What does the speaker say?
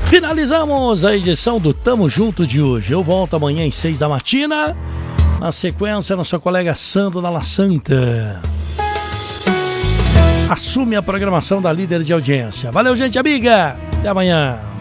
Finalizamos a edição do Tamo Junto de hoje. Eu volto amanhã às 6 da matina. Na sequência, nossa colega Sandro Dalla Santa assume a programação da líder de audiência. Valeu, gente amiga. Até amanhã.